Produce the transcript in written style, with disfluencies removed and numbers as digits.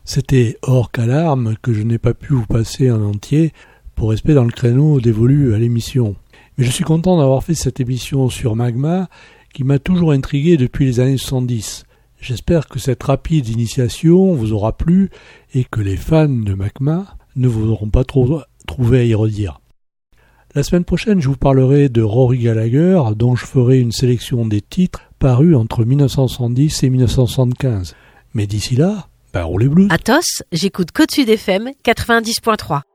C'était hors qu'alarme que je n'ai pas pu vous passer en entier pour rester dans le créneau dévolu à l'émission. Mais je suis content d'avoir fait cette émission sur Magma qui m'a toujours intrigué depuis les années 70. J'espère que cette rapide initiation vous aura plu et que les fans de Magma ne vous auront pas trop trouvé à y redire. La semaine prochaine, je vous parlerai de Rory Gallagher, dont je ferai une sélection des titres parus entre 1970 et 1975. Mais d'ici là, roulez blues. Athos, j'écoute Côte Sud FM 90.3.